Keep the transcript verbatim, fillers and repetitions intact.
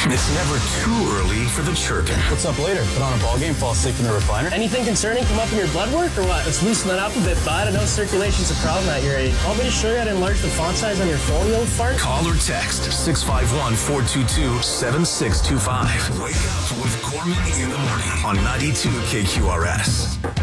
It's never too early for the chirping. What's up later? Put on a ball game, fall asleep in the recliner? Anything concerning come up in your blood work or what? Let's loosen that up a bit, bud. I know circulation's a problem at your age. Want me to show you how to enlarge the font size on your phone, you old fart? Call or text six five one, four two two, seven six two five. Wake up with Gorman in the morning on ninety-two K Q R S.